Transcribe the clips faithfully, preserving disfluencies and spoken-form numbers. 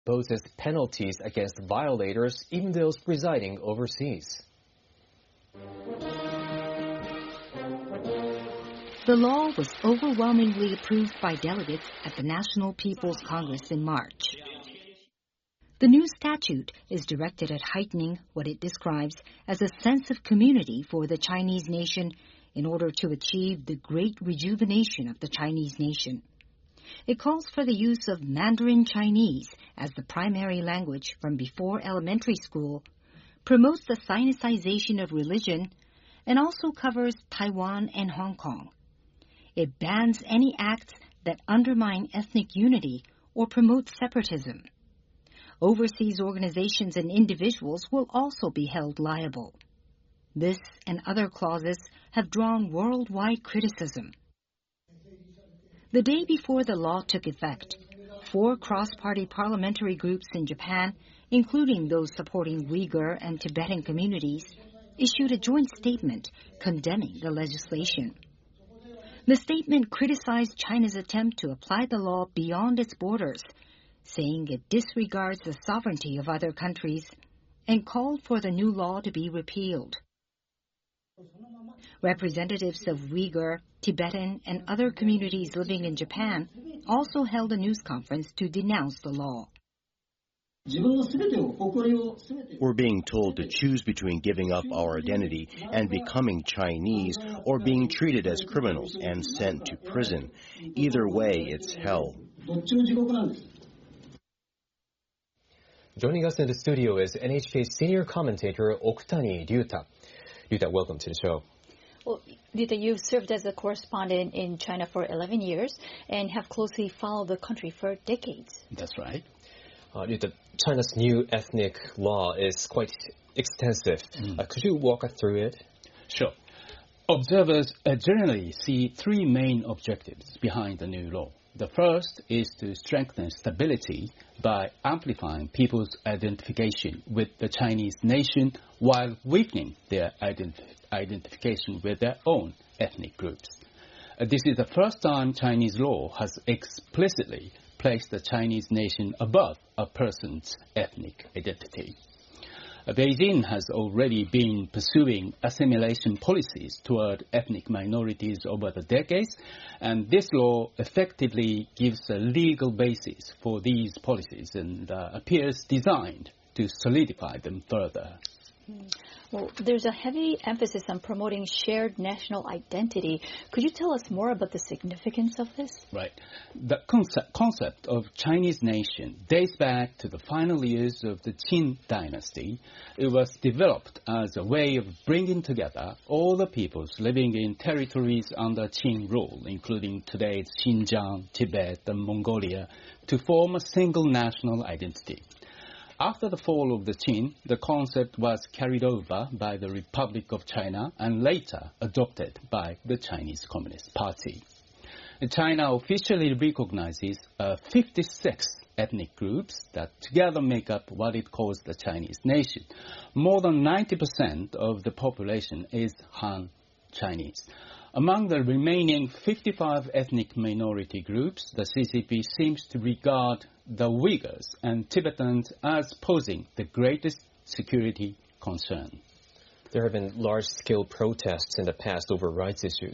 Imposes penalties against violators, even those residing overseas. The law was overwhelmingly approved by delegates at the National People's Congress in March. The new statute is directed at heightening what it describes as a sense of community for the Chinese nation in order to achieve the great rejuvenation of the Chinese nation. It calls for the use of Mandarin Chinese as the primary language from before elementary school, promotes the Sinicization of religion, and also covers Taiwan and Hong Kong. It bans any acts that undermine ethnic unity or promote separatism. Overseas organizations and individuals will also be held liable. This and other clauses have drawn worldwide criticism. The day before the law took effect, four cross-party parliamentary groups in Japan, including those supporting Uyghur and Tibetan communities, issued a joint statement condemning the legislation. The statement criticized China's attempt to apply the law beyond its borders, saying it disregards the sovereignty of other countries, and called for the new law to be repealed. Representatives of Uyghur, Tibetan, and other communities living in Japan also held a news conference to denounce the law. We're being told to choose between giving up our identity and becoming Chinese or being treated as criminals and sent to prison. Either way, it's hell. Joining us in the studio is N H K senior commentator Okutani Ryuta. Ryuta, welcome to the show. Well, Ryuta, you've served as a correspondent in China for eleven years and have closely followed the country for decades. That's right. Uh, Ryuta, China's new ethnic law is quite extensive. Mm. Uh, could you walk us through it? Sure. Observers uh, generally see three main objectives behind the new law. The first is to strengthen stability by amplifying people's identification with the Chinese nation while weakening their ident- identification with their own ethnic groups. Uh, this is the first time Chinese law has explicitly placed the Chinese nation above a person's ethnic identity. Uh, Beijing has already been pursuing assimilation policies toward ethnic minorities over the decades, and this law effectively gives a legal basis for these policies and uh, appears designed to solidify them further. Mm. Well, there's a heavy emphasis on promoting shared national identity. Could you tell us more about the significance of this? Right. The concept, concept of Chinese nation dates back to the final years of the Qin dynasty. It was developed as a way of bringing together all the peoples living in territories under Qin rule, including today's Xinjiang, Tibet, and Mongolia, to form a single national identity. After the fall of the Qin, the concept was carried over by the Republic of China and later adopted by the Chinese Communist Party. China officially recognizes uh, fifty-six ethnic groups that together make up what it calls the Chinese nation. More than ninety percent of the population is Han Chinese. Among the remaining fifty-five ethnic minority groups, the C C P seems to regard the Uyghurs and Tibetans as posing the greatest security concern. There have been large-scale protests in the past over rights issues.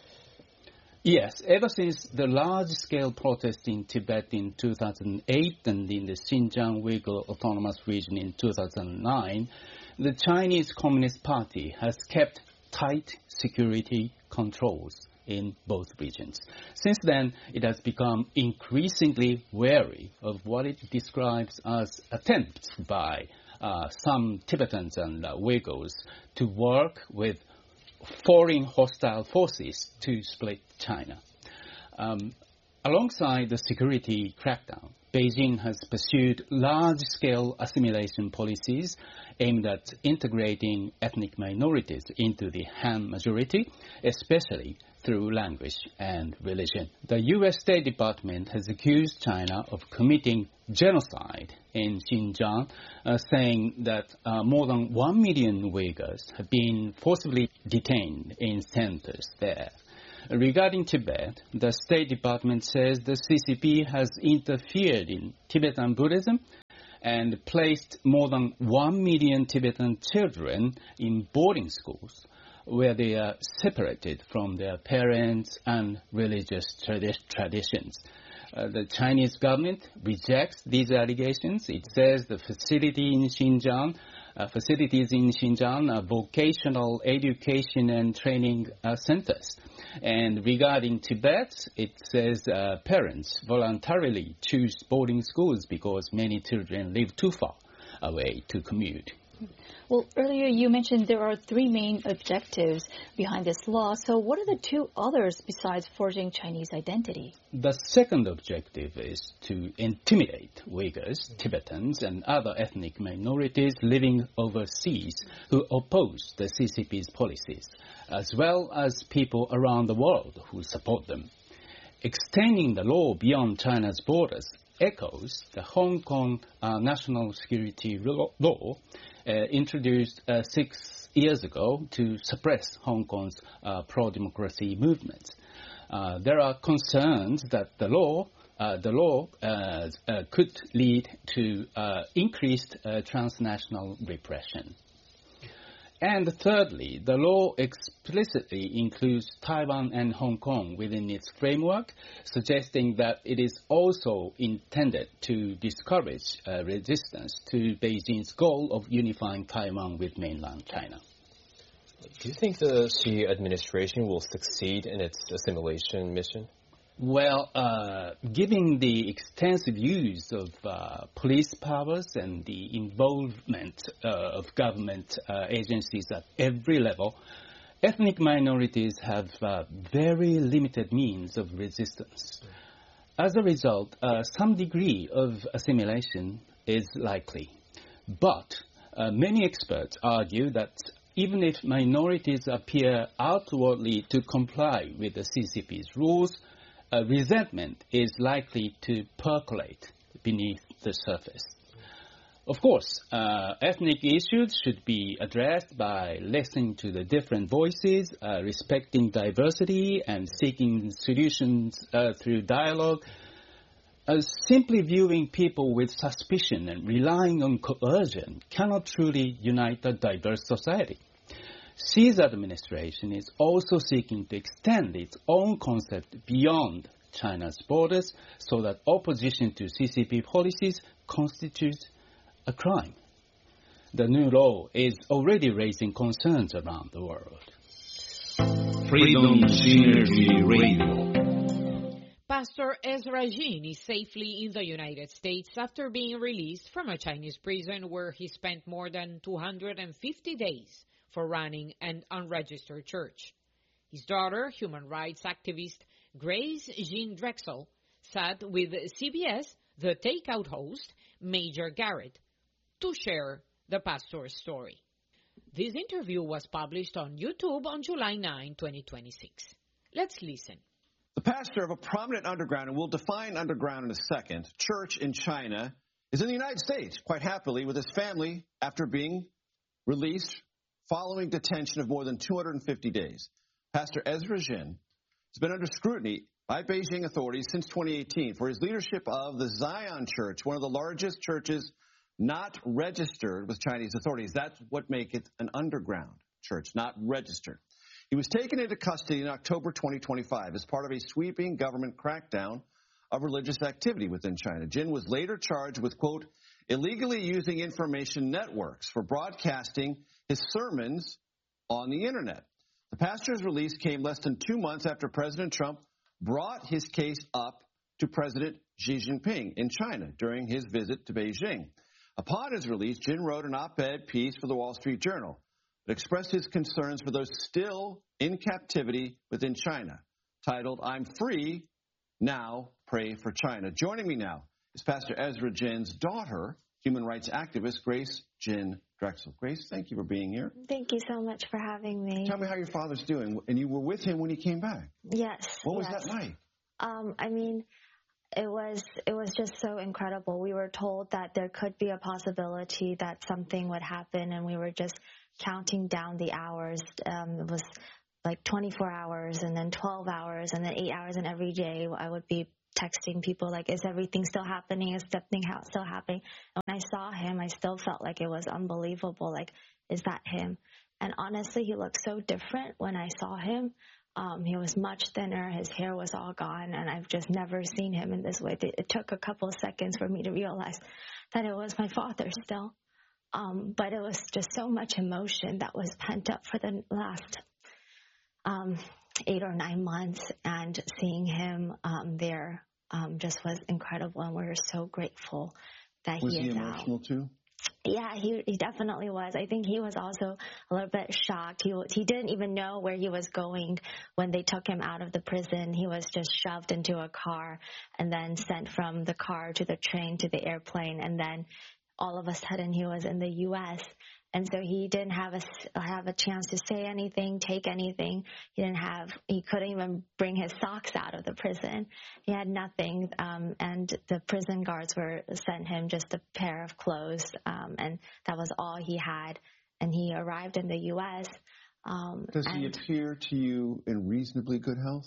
Yes, ever since the large-scale protest in Tibet in two thousand eight and in the Xinjiang Uyghur Autonomous Region in two thousand nine, the Chinese Communist Party has kept tight security controls in both regions. Since then, it has become increasingly wary of what it describes as attempts by uh, some Tibetans and uh, Uyghurs to work with foreign hostile forces to split China. Um, alongside the security crackdown, Beijing has pursued large-scale assimilation policies aimed at integrating ethnic minorities into the Han majority, especially through language and religion. The U S State Department has accused China of committing genocide in Xinjiang, uh, saying that uh, more than one million Uyghurs have been forcibly detained in centers there. Regarding Tibet, the State Department says the C C P has interfered in Tibetan Buddhism and placed more than one million Tibetan children in boarding schools where they are separated from their parents and religious tradi- traditions. Uh, the Chinese government rejects these allegations. It says the facility in Xinjiang, uh, facilities in Xinjiang are vocational education and training uh, centers. And regarding Tibet, it says uh, parents voluntarily choose boarding schools because many children live too far away to commute. Well, earlier you mentioned there are three main objectives behind this law. So what are the two others besides forging Chinese identity? The second objective is to intimidate Uyghurs, Tibetans, and other ethnic minorities living overseas who oppose the C C P's policies, as well as people around the world who support them. Extending the law beyond China's borders echoes the Hong Kong uh, national security law uh, introduced uh, six years ago to suppress Hong Kong's uh, pro-democracy movements. Uh, there are concerns that the law, uh, the law uh, uh, could lead to uh, increased uh, transnational repression. And thirdly, the law explicitly includes Taiwan and Hong Kong within its framework, suggesting that it is also intended to discourage uh, resistance to Beijing's goal of unifying Taiwan with mainland China. Do you think the Xi administration will succeed in its assimilation mission? Well, uh, given the extensive use of uh, police powers and the involvement uh, of government uh, agencies at every level, ethnic minorities have uh, very limited means of resistance. As a result, uh, some degree of assimilation is likely. But uh, many experts argue that even if minorities appear outwardly to comply with the C C P's rules, Uh, resentment is likely to percolate beneath the surface. Of course, uh, ethnic issues should be addressed by listening to the different voices, uh, respecting diversity, and seeking solutions uh, through dialogue. Uh, simply viewing people with suspicion and relying on coercion cannot truly unite a diverse society. Xi's administration is also seeking to extend its own concept beyond China's borders so that opposition to C C P policies constitutes a crime. The new law is already raising concerns around the world. Freedom Synergy Radio. Pastor Ezra Jin is safely in the United States after being released from a Chinese prison where he spent more than two hundred fifty days for running an unregistered church. His daughter, human rights activist Grace Jean Drexel, sat with C B S, the Takeout host, Major Garrett, to share the pastor's story. This interview was published on YouTube on July ninth, twenty twenty-six. Let's listen. The pastor of a prominent underground, and we'll define underground in a second, church in China, is in the United States quite happily with his family after being released following detention of more than two hundred fifty days. Pastor Ezra Jin has been under scrutiny by Beijing authorities since twenty eighteen for his leadership of the Zion Church, one of the largest churches not registered with Chinese authorities. That's what makes it an underground church, not registered. He was taken into custody in October twenty twenty-five as part of a sweeping government crackdown of religious activity within China. Jin was later charged with, quote, illegally using information networks for broadcasting his sermons on the internet. The pastor's release came less than two months after President Trump brought his case up to President Xi Jinping in China during his visit to Beijing. Upon his release, Jin wrote an op-ed piece for the Wall Street Journal that expressed his concerns for those still in captivity within China, titled, I'm Free, Now Pray for China. Joining me now is Pastor Ezra Jin's daughter, human rights activist Grace Jean Drexel. Grace, thank you for being here. Thank you so much for having me. Tell me how your father's doing. And you were with him when he came back. Yes. What was yes. that like? Um, I mean, it was it was just so incredible. We were told that there could be a possibility that something would happen, and we were just counting down the hours. Um, it was like twenty-four hours and then twelve hours and then eight hours, and every day I would be texting people like, is everything still happening? Is something still happening? And when I saw him, I still felt like it was unbelievable. Like, is that him? And honestly, he looked so different when I saw him. Um, he was much thinner. His hair was all gone, and I've just never seen him in this way. It, it took a couple of seconds for me to realize that it was my father still. Um, but it was just so much emotion that was pent up for the last um, eight or nine months, and seeing him um, there um, just was incredible, and we're so grateful that was he he is emotional out. too? Yeah, he he definitely was. I think he was also a little bit shocked. He he didn't even know where he was going when they took him out of the prison. He was just shoved into a car and then sent from the car to the train to the airplane, and then all of a sudden he was in the U S And so he didn't have a, have a chance to say anything, take anything. He didn't have, he couldn't even bring his socks out of the prison. He had nothing. Um, and the prison guards were sent him just a pair of clothes. Um, and that was all he had. And he arrived in the U S Um, Does he appear to you in reasonably good health?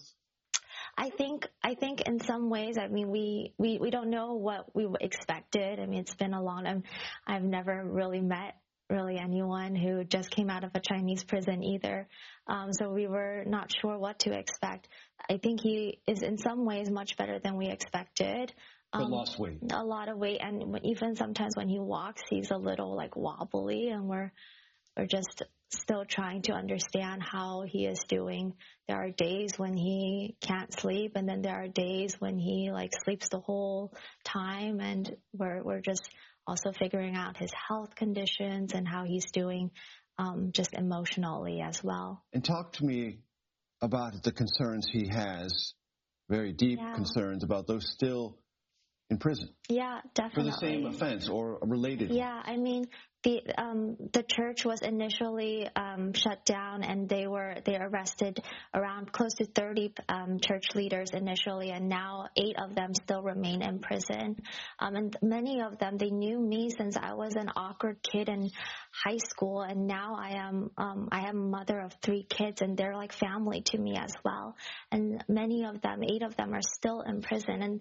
I think I think in some ways, I mean, we, we, we don't know what we expected. I mean, it's been a long time. I've never really met really anyone who just came out of a Chinese prison either. Um, so we were not sure what to expect. I think he is in some ways much better than we expected. But Um, lost weight. A lot of weight. And even sometimes when he walks, he's a little like wobbly, and we're we're just still trying to understand how he is doing. There are days when he can't sleep, and then there are days when he like sleeps the whole time, and we're we're just also figuring out his health conditions and how he's doing um, just emotionally as well. And talk to me about the concerns he has, very deep Yeah. concerns about those still in prison. Yeah, definitely. For the same offense or related. Yeah, I mean, the um, the church was initially um, shut down, and they were they arrested around close to thirty um, church leaders initially, and now eight of them still remain in prison. Um, and many of them, they knew me since I was an awkward kid in high school, and now I am um, I am a mother of three kids, and they're like family to me as well. And many of them, eight of them, are still in prison. And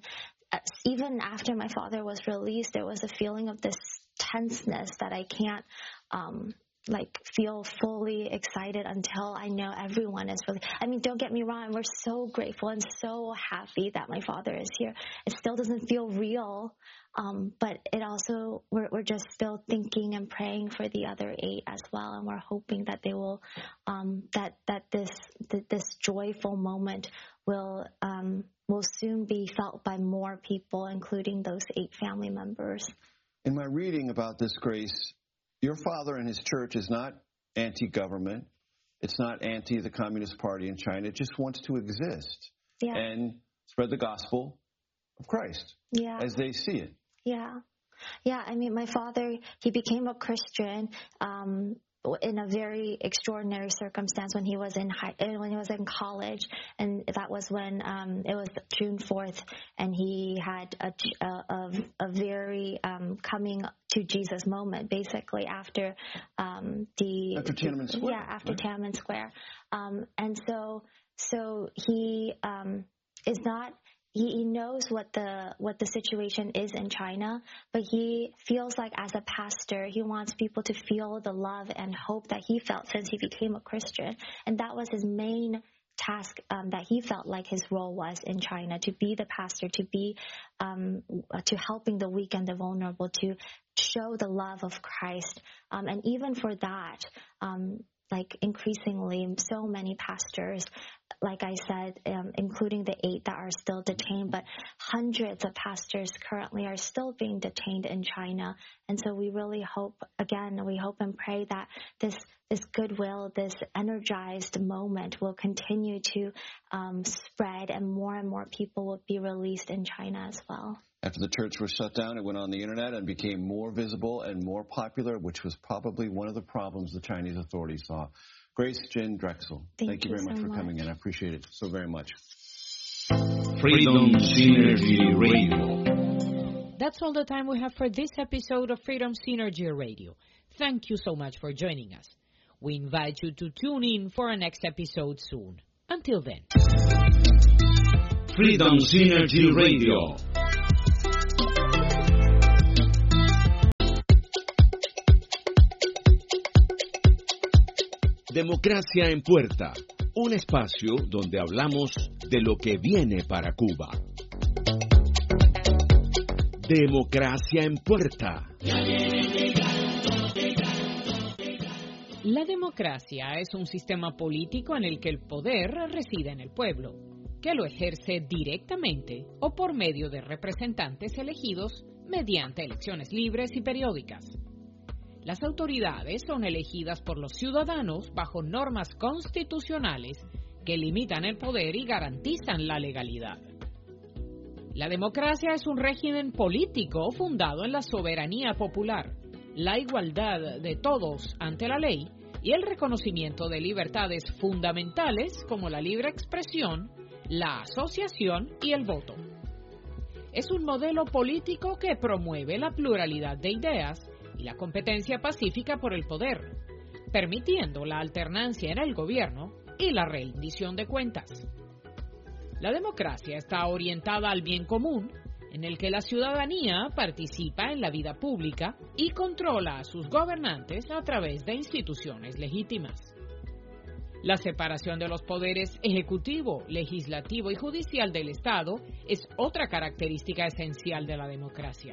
even after my father was released, there was a feeling of this tenseness that I can't um, like feel fully excited until I know everyone is really, I mean, don't get me wrong, we're so grateful and so happy that my father is here. It still doesn't feel real, um, but it also, we're, we're just still thinking and praying for the other eight as well, and we're hoping that they will, um, that, that this, that this joyful moment will, um, will soon be felt by more people, including those eight family members. In my reading about this, Grace, your father and his church is not anti-government. It's not anti the Communist Party in China. It just wants to exist yeah. and spread the gospel of Christ yeah. as they see it. Yeah. Yeah, I mean, my father, he became a Christian um, in a very extraordinary circumstance when he was in high, when he was in college, and that was when um, it was June fourth, and he had a a, a very um, coming to Jesus moment, basically after um, the after Tiananmen Square, yeah, after right? Tiananmen Square, um, and so so he um, is not. He knows what the what the situation is in China, but he feels like as a pastor, he wants people to feel the love and hope that he felt since he became a Christian. And that was his main task um, that he felt like his role was in China, to be the pastor, to be um, to helping the weak and the vulnerable, to show the love of Christ. Um, and even for that, um, like increasingly, so many pastors, like I said, um, including the eight that are still detained, but hundreds of pastors currently are still being detained in China. And so we really hope, again, we hope and pray that this this goodwill, this energized moment will continue to um, spread, and more and more people will be released in China as well. After the church was shut down, it went on the internet and became more visible and more popular, which was probably one of the problems the Chinese authorities saw. Grace Jin Drexel, thank, thank you, you very much so for much. coming in. I appreciate it so very much. Freedom Synergy Radio. That's all the time we have for this episode of Freedom Synergy Radio. Thank you so much for joining us. We invite you to tune in for our next episode soon. Until then. Freedom Synergy Radio. Democracia en Puerta, un espacio donde hablamos de lo que viene para Cuba. Democracia en Puerta. La democracia es un sistema político en el que el poder reside en el pueblo, que lo ejerce directamente o por medio de representantes elegidos mediante elecciones libres y periódicas. Las autoridades son elegidas por los ciudadanos bajo normas constitucionales que limitan el poder y garantizan la legalidad. La democracia es un régimen político fundado en la soberanía popular, la igualdad de todos ante la ley y el reconocimiento de libertades fundamentales como la libre expresión, la asociación y el voto. Es un modelo político que promueve la pluralidad de ideas y la competencia pacífica por el poder, permitiendo la alternancia en el gobierno y la rendición de cuentas. La democracia está orientada al bien común, en el que la ciudadanía participa en la vida pública y controla a sus gobernantes a través de instituciones legítimas. La separación de los poderes ejecutivo, legislativo y judicial del Estado es otra característica esencial de la democracia.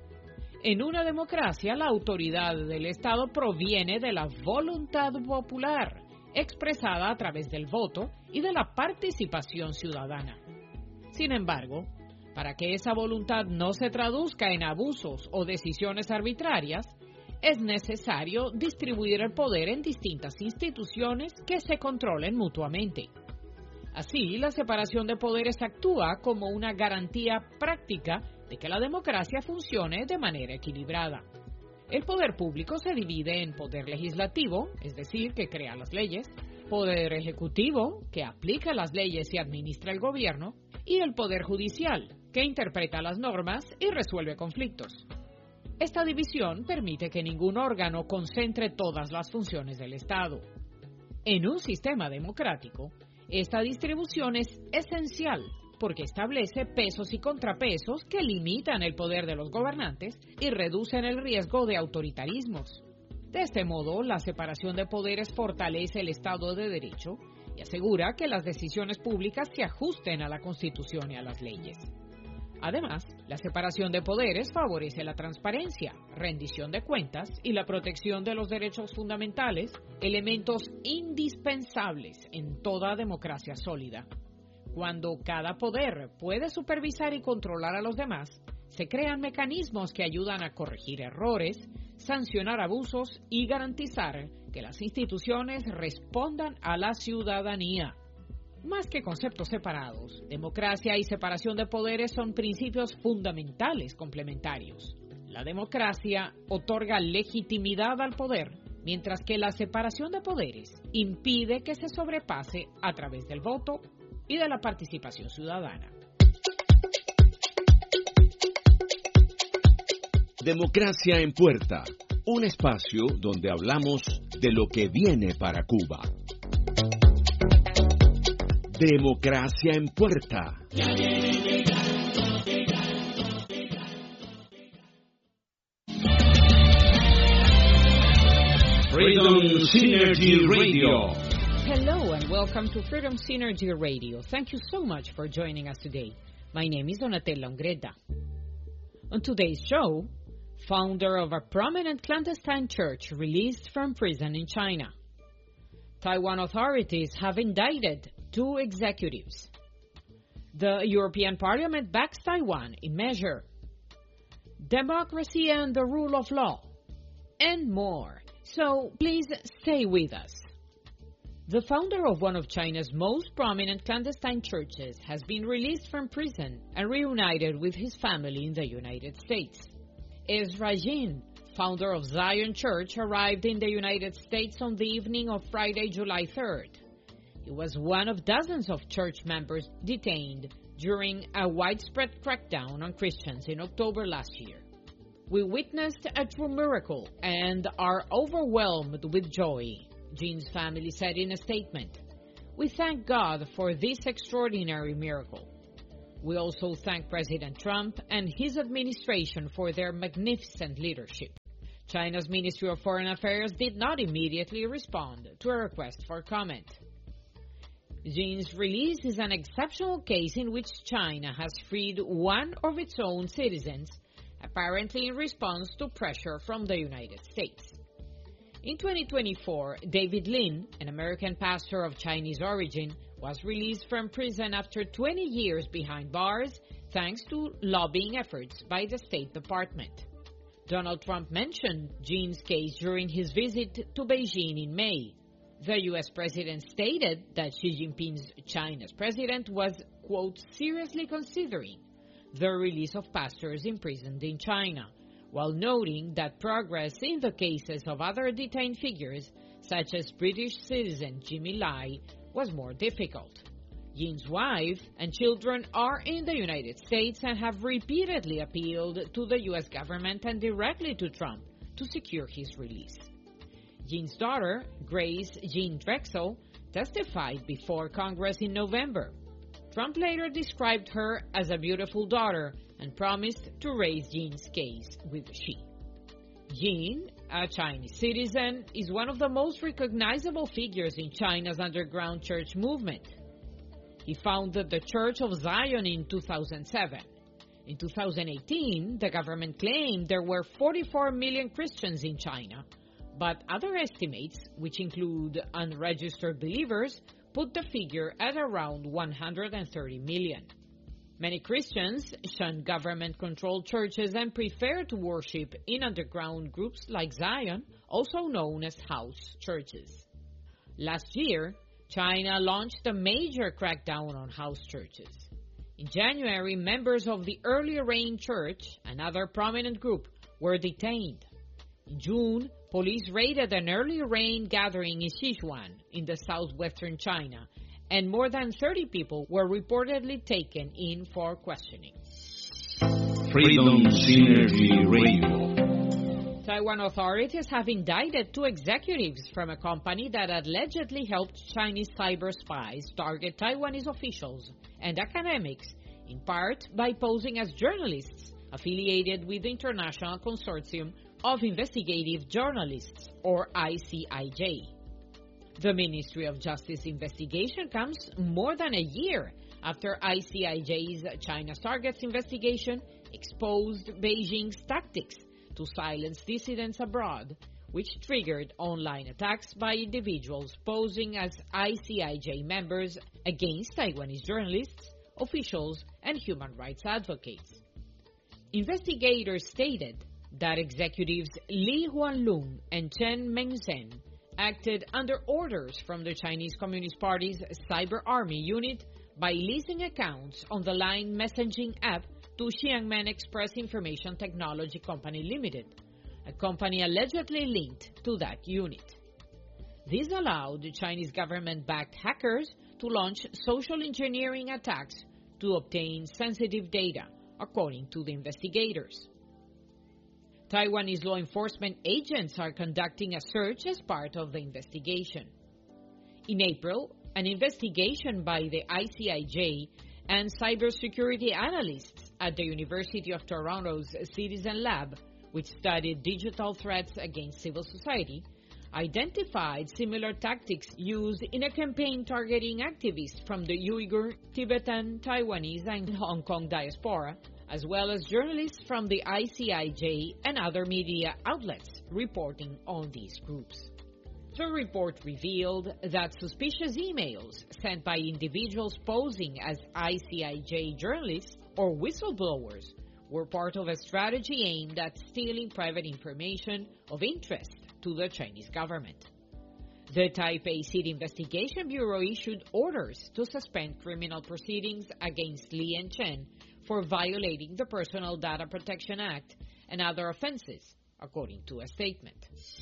En una democracia, la autoridad del Estado proviene de la voluntad popular, expresada a través del voto y de la participación ciudadana. Sin embargo, para que esa voluntad no se traduzca en abusos o decisiones arbitrarias, es necesario distribuir el poder en distintas instituciones que se controlen mutuamente. Así, la separación de poderes actúa como una garantía práctica de que la democracia funcione de manera equilibrada. El poder público se divide en poder legislativo, es decir, que crea las leyes, poder ejecutivo, que aplica las leyes y administra el gobierno, y el poder judicial, que interpreta las normas y resuelve conflictos. Esta división permite que ningún órgano concentre todas las funciones del Estado. En un sistema democrático, esta distribución es esencial porque establece pesos y contrapesos que limitan el poder de los gobernantes y reducen el riesgo de autoritarismos. De este modo, la separación de poderes fortalece el Estado de Derecho y asegura que las decisiones públicas se ajusten a la Constitución y a las leyes. Además, la separación de poderes favorece la transparencia, rendición de cuentas y la protección de los derechos fundamentales, elementos indispensables en toda democracia sólida. Cuando cada poder puede supervisar y controlar a los demás, se crean mecanismos que ayudan a corregir errores, sancionar abusos y garantizar que las instituciones respondan a la ciudadanía. Más que conceptos separados, democracia y separación de poderes son principios fundamentales complementarios. La democracia otorga legitimidad al poder, mientras que la separación de poderes impide que se sobrepase a través del voto y de la participación ciudadana. Democracia en Puerta, un espacio donde hablamos de lo que viene para Cuba. Democracia en Puerta. Freedom Synergy Radio. Hello and welcome to Freedom Synergy Radio. Thank you so much for joining us today. My name is Donatella Ungretta. On today's show, founder of a prominent clandestine church released from prison in China. Taiwan authorities have indicted two executives. The European Parliament backs Taiwan in measure. Democracy and the rule of law. And more. So please stay with us. The founder of one of China's most prominent clandestine churches has been released from prison and reunited with his family in the United States. Ezra Jin, founder of Zion Church, arrived in the United States on the evening of Friday, July third. He was one of dozens of church members detained during a widespread crackdown on Christians in October last year. We witnessed a true miracle and are overwhelmed with joy, Jin's family said in a statement. We thank God for this extraordinary miracle. We also thank President Trump and his administration for their magnificent leadership. China's Ministry of Foreign Affairs did not immediately respond to a request for comment. Jin's release is an exceptional case in which China has freed one of its own citizens, apparently in response to pressure from the United States. In twenty twenty-four, David Lin, an American pastor of Chinese origin, was released from prison after twenty years behind bars thanks to lobbying efforts by the State Department. Donald Trump mentioned Jin's case during his visit to Beijing in May. The U S president stated that Xi Jinping's China's president was, quote, seriously considering the release of pastors imprisoned in China, while noting that progress in the cases of other detained figures, such as British citizen Jimmy Lai, was more difficult. Jin's wife and children are in the United States and have repeatedly appealed to the U S government and directly to Trump to secure his release. Jin's daughter, Grace Jean Drexel, testified before Congress in November. Trump later described her as a beautiful daughter and promised to raise Jin's case with Xi. Jin, a Chinese citizen, is one of the most recognizable figures in China's underground church movement. He founded the Church of Zion in two thousand seven. In two thousand eighteen, the government claimed there were forty-four million Christians in China, but other estimates, which include unregistered believers, put the figure at around one hundred thirty million. Many Christians shun government-controlled churches and prefer to worship in underground groups like Zion, also known as house churches. Last year, China launched a major crackdown on house churches. In January, members of the Early Rain Church, another prominent group, were detained. In June, police raided an Early Rain gathering in Sichuan, in the southwestern China, and more than thirty people were reportedly taken in for questioning. Freedom Synergy Radio. Taiwan authorities have indicted two executives from a company that allegedly helped Chinese cyber spies target Taiwanese officials and academics, in part by posing as journalists affiliated with the International Consortium of Investigative Journalists, or I C I J. The Ministry of Justice investigation comes more than a year after I C I J's China Targets investigation exposed Beijing's tactics to silence dissidents abroad, which triggered online attacks by individuals posing as I C I J members against Taiwanese journalists, officials, and human rights advocates. Investigators stated that executives Li Huanlong and Chen Mengzhen acted under orders from the Chinese Communist Party's Cyber Army unit by leasing accounts on the Line messaging app to Xiamen Express Information Technology Company Limited, a company allegedly linked to that unit. This allowed the Chinese government-backed hackers to launch social engineering attacks to obtain sensitive data, according to the investigators. Taiwanese law enforcement agents are conducting a search as part of the investigation. In April, an investigation by the I C I J and cybersecurity analysts at the University of Toronto's Citizen Lab, which studied digital threats against civil society, identified similar tactics used in a campaign targeting activists from the Uyghur, Tibetan, Taiwanese, and Hong Kong diaspora, as well as journalists from the I C I J and other media outlets reporting on these groups. The report revealed that suspicious emails sent by individuals posing as I C I J journalists or whistleblowers were part of a strategy aimed at stealing private information of interest to the Chinese government. The Taipei City Investigation Bureau issued orders to suspend criminal proceedings against Li and Chen for violating the Personal Data Protection Act and other offenses, according to a statement.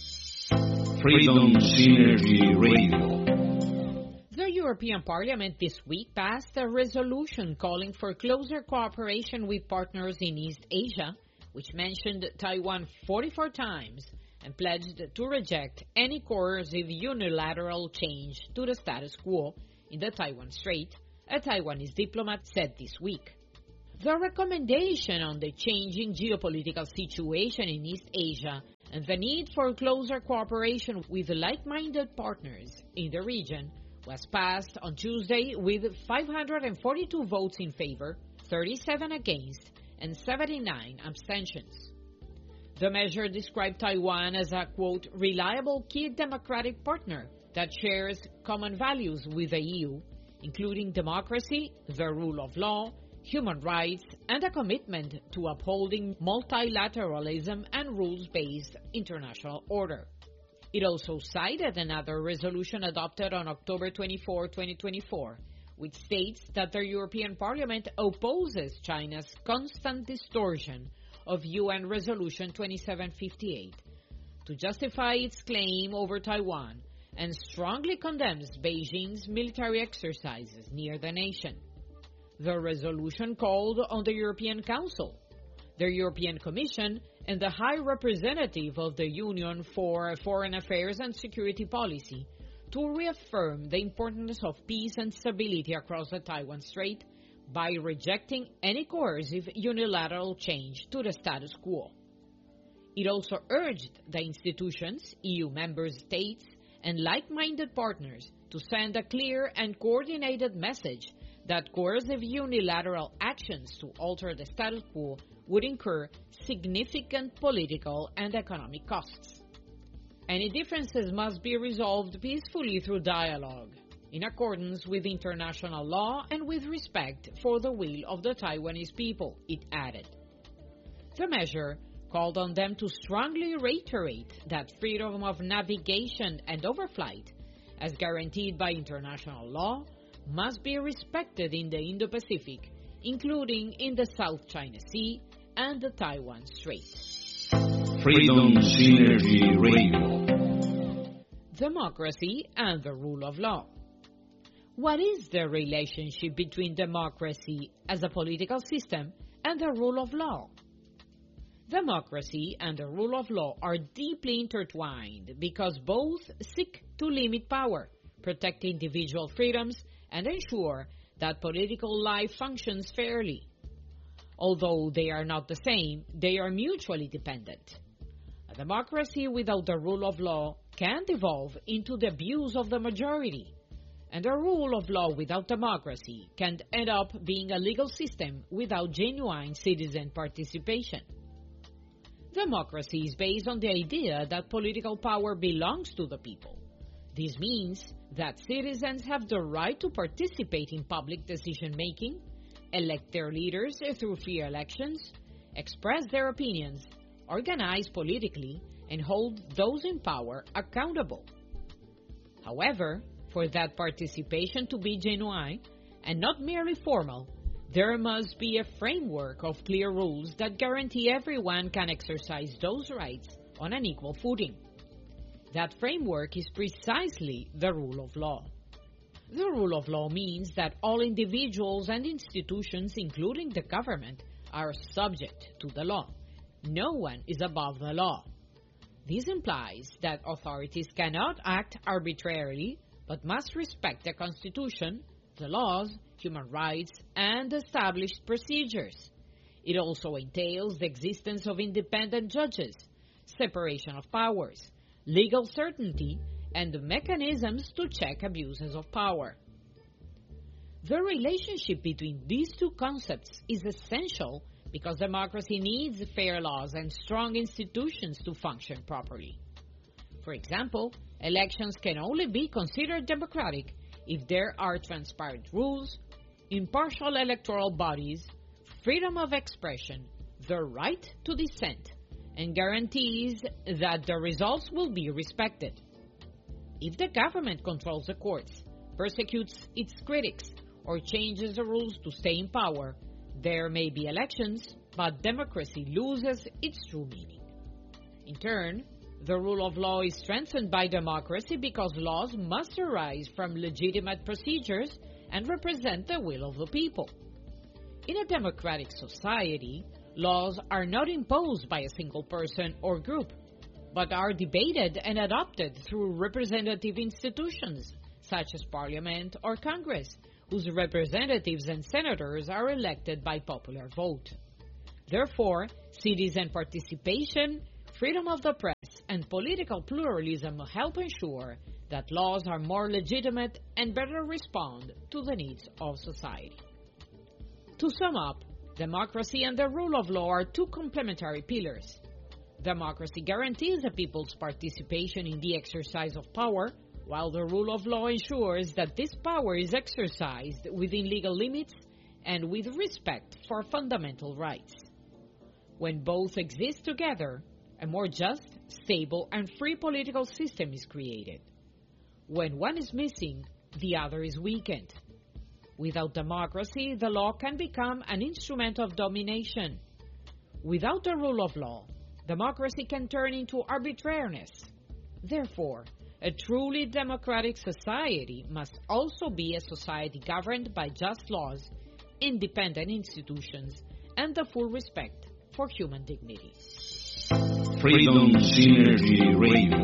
Freedom Synergy Radio. The European Parliament this week passed a resolution calling for closer cooperation with partners in East Asia, which mentioned Taiwan forty-four times and pledged to reject any coercive unilateral change to the status quo in the Taiwan Strait, a Taiwanese diplomat said this week. The recommendation on the changing geopolitical situation in East Asia and the need for closer cooperation with like-minded partners in the region was passed on Tuesday with five hundred forty-two votes in favor, thirty-seven against, and seventy-nine abstentions. The measure described Taiwan as a, quote, reliable key democratic partner that shares common values with the E U, including democracy, the rule of law, human rights, and a commitment to upholding multilateralism and rules-based international order. It also cited another resolution adopted on October twenty-fourth, twenty twenty-four, which states that the European Parliament opposes China's constant distortion of U N Resolution twenty-seven fifty-eight to justify its claim over Taiwan and strongly condemns Beijing's military exercises near the nation. The resolution called on the European Council, the European Commission, and the High Representative of the Union for Foreign Affairs and Security Policy to reaffirm the importance of peace and stability across the Taiwan Strait by rejecting any coercive unilateral change to the status quo. It also urged the institutions, E U member states, and like-minded partners to send a clear and coordinated message that coercive unilateral actions to alter the status quo would incur significant political and economic costs. Any differences must be resolved peacefully through dialogue, in accordance with international law and with respect for the will of the Taiwanese people, it added. The measure called on them to strongly reiterate that freedom of navigation and overflight, as guaranteed by international law, must be respected in the Indo-Pacific, including in the South China Sea and the Taiwan Strait. Freedom Synergy Radio. Democracy and the rule of law. What is the relationship between democracy as a political system and the rule of law? Democracy and the rule of law are deeply intertwined because both seek to limit power, protect individual freedoms, and ensure that political life functions fairly. Although they are not the same, they are mutually dependent. A democracy without the rule of law can devolve into the abuse of the majority, and a rule of law without democracy can end up being a legal system without genuine citizen participation. Democracy is based on the idea that political power belongs to the people. This means that citizens have the right to participate in public decision-making, elect their leaders through free elections, express their opinions, organize politically, and hold those in power accountable. However, for that participation to be genuine and not merely formal, there must be a framework of clear rules that guarantee everyone can exercise those rights on an equal footing. That framework is precisely the rule of law. The rule of law means that all individuals and institutions, including the government, are subject to the law. No one is above the law. This implies that authorities cannot act arbitrarily, but must respect the Constitution, the laws, human rights, and established procedures. It also entails the existence of independent judges, separation of powers, legal certainty, and mechanisms to check abuses of power. The relationship between these two concepts is essential because democracy needs fair laws and strong institutions to function properly. For example, elections can only be considered democratic if there are transparent rules, impartial electoral bodies, freedom of expression, the right to dissent, and guarantees that the results will be respected. If the government controls the courts, persecutes its critics, or changes the rules to stay in power, there may be elections, but democracy loses its true meaning. In turn, the rule of law is strengthened by democracy because laws must arise from legitimate procedures and represent the will of the people. In a democratic society, laws are not imposed by a single person or group. but are debated and adopted through representative institutions, such as Parliament or Congress, whose representatives and senators are elected by popular vote. Therefore, citizen participation, freedom of the press, and political pluralism help ensure that laws are more legitimate and better respond to the needs of society. To sum up, democracy and the rule of law are two complementary pillars. Democracy guarantees the people's participation in the exercise of power, while the rule of law ensures that this power is exercised within legal limits and with respect for fundamental rights. When both exist together, a more just, stable, and free political system is created. When one is missing, the other is weakened. Without democracy, the law can become an instrument of domination. Without the rule of law, democracy can turn into arbitrariness. Therefore, a truly democratic society must also be a society governed by just laws, independent institutions, and the full respect for human dignity. Freedom Synergy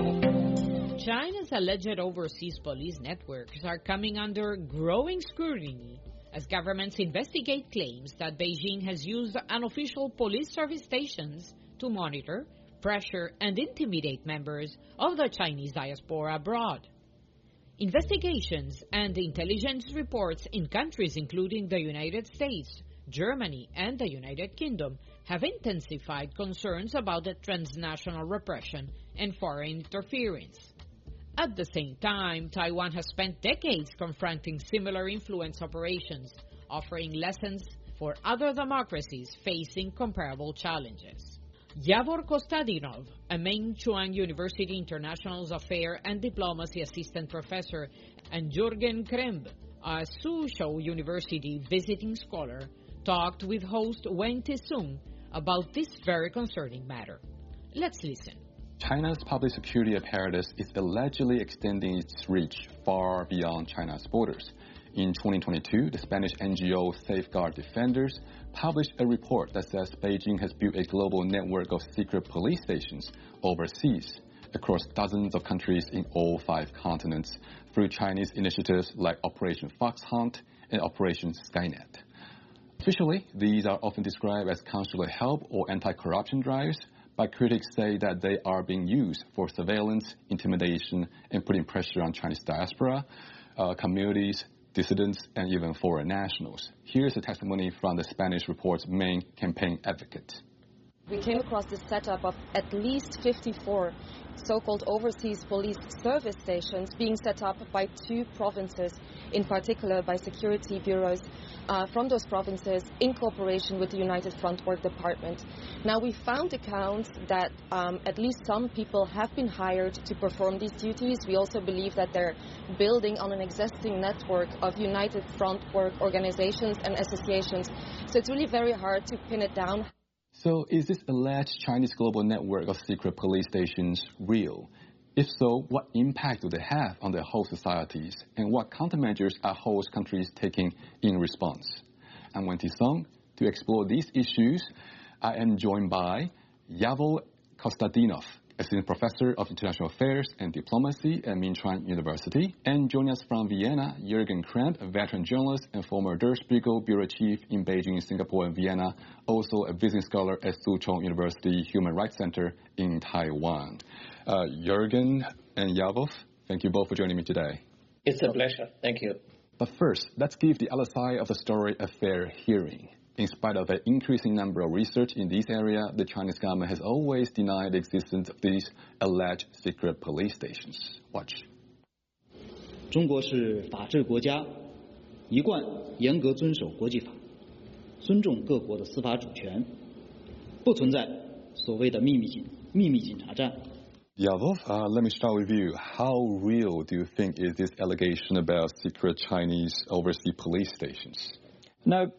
Radio. China's alleged overseas police networks are coming under growing scrutiny as governments investigate claims that Beijing has used unofficial police service stations to monitor, pressure, and intimidate members of the Chinese diaspora abroad. Investigations and intelligence reports in countries including the United States, Germany, and the United Kingdom have intensified concerns about the transnational repression and foreign interference. At the same time, Taiwan has spent decades confronting similar influence operations, offering lessons for other democracies facing comparable challenges. Yavor Kostadinov, a Meng Chuan University International Affairs and Diplomacy Assistant Professor, and Jürgen Kremb, a Suzhou University visiting scholar, talked with host Wen Tisung about this very concerning matter. Let's listen. China's public security apparatus is allegedly extending its reach far beyond China's borders. In twenty twenty-two, the Spanish N G O Safeguard Defenders published a report that says Beijing has built a global network of secret police stations overseas across dozens of countries in all five continents through Chinese initiatives like Operation Fox Hunt and Operation Skynet. Officially, these are often described as consular help or anti-corruption drives, but critics say that they are being used for surveillance, intimidation, and putting pressure on Chinese diaspora, uh, communities, dissidents, and even foreign nationals. Here's a testimony from the Spanish report's main campaign advocate. We came across the setup of at least fifty-four so-called overseas police service stations being set up by two provinces, in particular by security bureaus uh, from those provinces in cooperation with the United Front Work Department. Now, we found accounts that um, at least some people have been hired to perform these duties. We also believe that they're building on an existing network of United Front Work organizations and associations. So it's really very hard to pin it down. So is this alleged Chinese global network of secret police stations real? If so, what impact do they have on their host societies? And what countermeasures are host countries taking in response? I'm Wen Tisung. To explore these issues, I am joined by Yavor Kostadinov, Assistant Professor of International Affairs and Diplomacy at Ming Chuan University, and joining us from Vienna, Jürgen Kremb, a veteran journalist and former Der Spiegel bureau chief in Beijing, Singapore, and Vienna, also a visiting scholar at Soochow University Human Rights Center in Taiwan. Uh, Jürgen and Yavor, thank you both for joining me today. It's a pleasure. Thank you. But first, let's give the other side of the story a fair hearing. In spite of an increasing number of research in this area, the Chinese government has always denied the existence of these alleged secret police stations. Watch. 中国是法治国家，一贯严格遵守国际法，尊重各国的司法主权，不存在所谓的秘密警秘密警察站。 Yavor, uh, let me start with you. How real do you think is this allegation about secret Chinese overseas police stations? Now,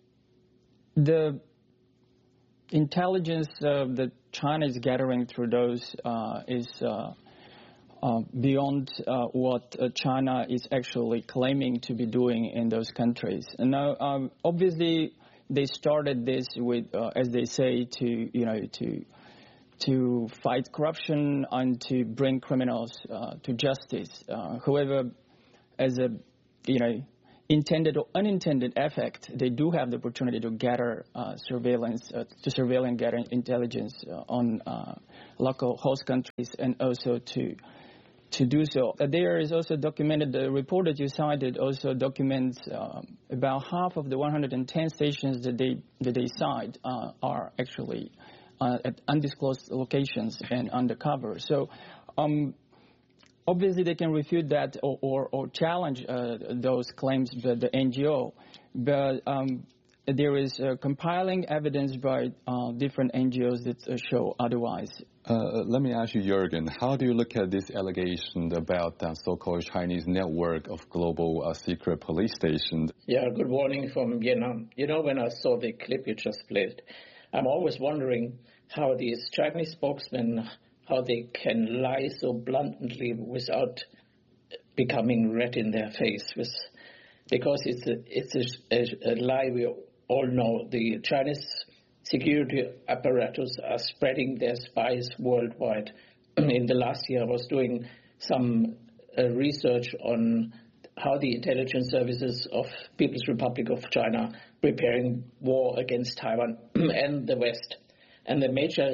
the intelligence uh, that China is gathering through those uh, is uh, uh, beyond uh, what uh, China is actually claiming to be doing in those countries. And now, um, obviously, they started this with, uh, as they say, to you know, to to fight corruption and to bring criminals uh, to justice. Uh, however, as a you know intended or unintended effect, they do have the opportunity to gather uh, surveillance, uh, to surveil and gather intelligence uh, on uh, local host countries, and also to to do so. Uh, there is also documented, the report that you cited also documents um, about half of the one hundred ten stations that they that they cite uh, are actually uh, at undisclosed locations and undercover. So um, obviously they can refute that or, or, or challenge uh, those claims by the N G O, but um, there is uh, compiling evidence by uh, different N G Os that uh, show otherwise. Uh, let me ask you, Jürgen, how do you look at this allegation about the so-called Chinese network of global uh, secret police stations? Yeah, good morning from Vietnam. You know, when I saw the clip you just played, I'm always wondering how these Chinese spokesmen, how they can lie so bluntly without becoming red in their face. With, because it's a, it's a, a, a lie we all know. The Chinese security apparatus are spreading their spies worldwide. In the last year, I was doing some uh, research on how the intelligence services of People's Republic of China preparing war against Taiwan and the West. And the major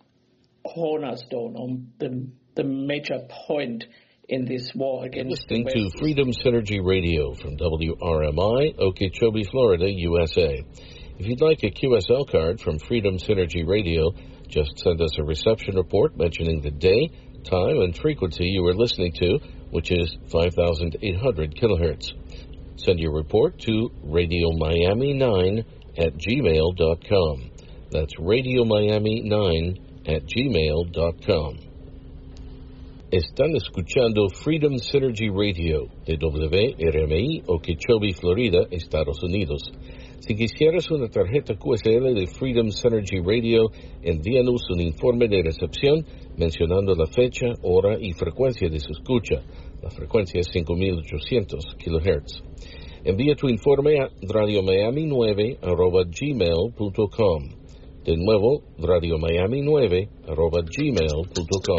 cornerstone, or the, the major point in this war against Listening the West. to Freedom Synergy Radio from W R M I, Okeechobee, Florida, U S A. If you'd like a Q S L card from Freedom Synergy Radio, just send us a reception report mentioning the day, time, and frequency you are listening to, which is five thousand eight hundred kilohertz. Send your report to Radio Miami nine at gmail dot com. That's Radio Miami nine at gmail dot com. Están escuchando Freedom Synergy Radio de W R M I, Okeechobee, Florida, Estados Unidos. Si quisieras una tarjeta Q S L de Freedom Synergy Radio, envíanos un informe de recepción mencionando la fecha, hora y frecuencia de su escucha. La frecuencia es cinco mil ochocientos kilohertz. Envía tu informe a radio miami nueve arroba gmail punto com. De nuevo, radio miami nueve arroba gmail punto com.